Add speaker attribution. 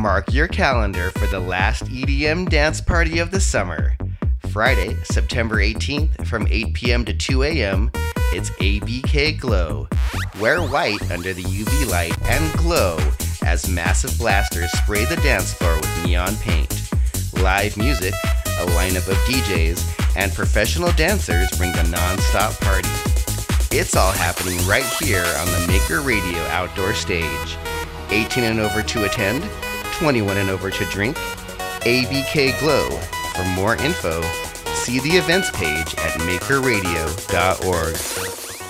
Speaker 1: Mark your calendar for the last EDM dance party of the summer. Friday, September 18th from 8 p.m. to 2 a.m., it's ABK Glow. Wear white under the UV light and glow as massive blasters spray the dance floor with neon paint. Live music, a lineup of DJs, and professional dancers bring the non-stop party. It's all happening right here on the Maker Radio outdoor stage. 18 and over to attend, 21 and over to drink. ABK Glow. For more info, see the events page at makerradio.org.